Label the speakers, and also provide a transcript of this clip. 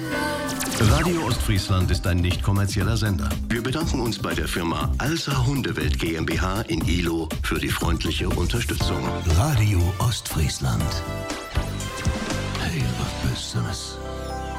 Speaker 1: Radio Ostfriesland ist ein nicht kommerzieller Sender. Wir bedanken uns bei der Firma Alsa Hundewelt GmbH in Ihlow für die freundliche Unterstützung.
Speaker 2: Radio Ostfriesland. Hey, was Business.